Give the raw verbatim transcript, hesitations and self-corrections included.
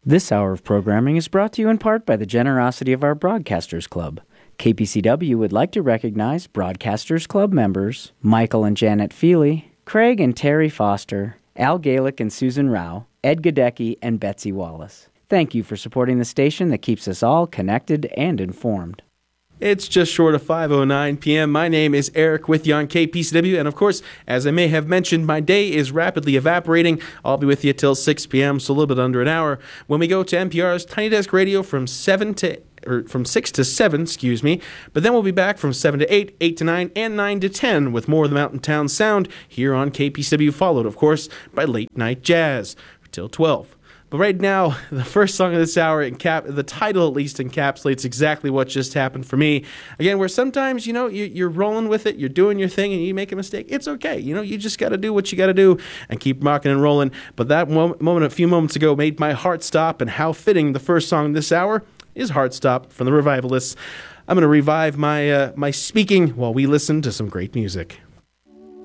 This hour of programming is brought to you in part by the generosity of our Broadcasters Club. K P C W would like to recognize Broadcasters Club members Michael and Janet Feely, Craig and Terry Foster, Al Galick and Susan Rao, Ed Gadecki, and Betsy Wallace. Thank you for supporting the station that keeps us all connected and informed. It's just short of five oh nine p.m. My name is Eric with you on K P C W, and of course, as I may have mentioned, my day is rapidly evaporating. I'll be with you till six p.m., so a little bit under an hour, when we go to N P R's Tiny Desk Radio from seven to or from six to seven, excuse me. But then we'll be back from seven to eight, eight to nine, and nine to ten with more of the Mountain Town sound here on K P C W, followed, of course, by Late Night Jazz till twelve. But right now, the first song of this hour, encap- the title at least encapsulates exactly what just happened for me. Again, where sometimes, you know, you, you're rolling with it, you're doing your thing, and you make a mistake. It's okay. You know, you just got to do what you got to do and keep rocking and rolling. But that mo- moment a few moments ago made my heart stop, and how fitting the first song this hour is Heart Stop from the Revivalists. I'm going to revive my uh, my speaking while we listen to some great music.